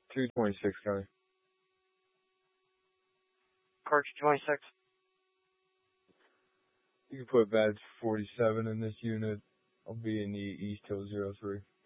226, Connie. Car 226. You can put badge 47 in this unit. I'll be in the East Hill 03.